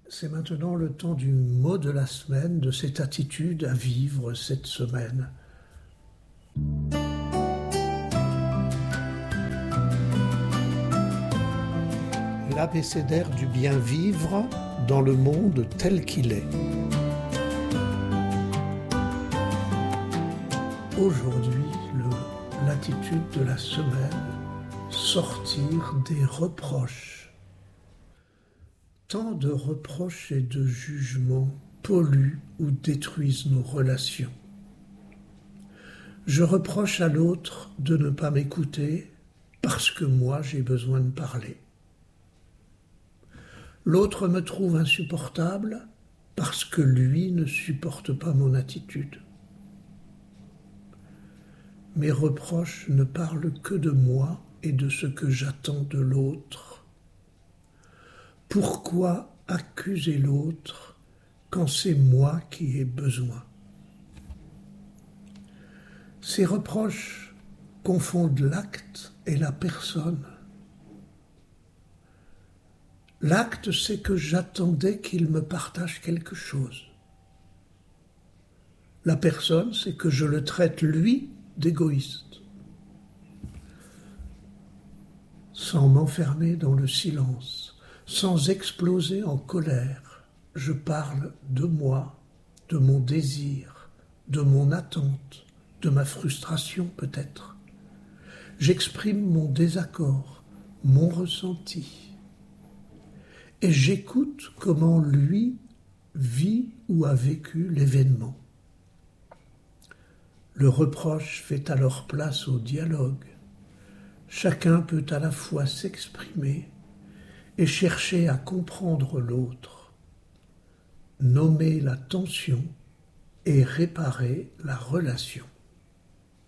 C'est maintenant le temps du mot de la semaine, de cette attitude à vivre cette semaine. L'abécédaire du bien vivre dans le monde tel qu'il est. Aujourd'hui, l'attitude de la semaine, sortir des reproches. Tant de reproches et de jugements polluent ou détruisent nos relations. Je reproche à l'autre de ne pas m'écouter parce que moi j'ai besoin de parler. L'autre me trouve insupportable parce que lui ne supporte pas mon attitude. Mes reproches ne parlent que de moi et de ce que j'attends de l'autre. Pourquoi accuser l'autre quand c'est moi qui ai besoin? Ces reproches confondent l'acte et la personne. L'acte, c'est que j'attendais qu'il me partage quelque chose. La personne, c'est que je le traite, lui, d'égoïste. Sans m'enfermer dans le silence, sans exploser en colère, je parle de moi, de mon désir, de mon attente, de ma frustration peut-être. J'exprime mon désaccord, mon ressenti. Et j'écoute comment lui vit ou a vécu l'événement. Le reproche fait alors place au dialogue. Chacun peut à la fois s'exprimer et chercher à comprendre l'autre, nommer la tension et réparer la relation.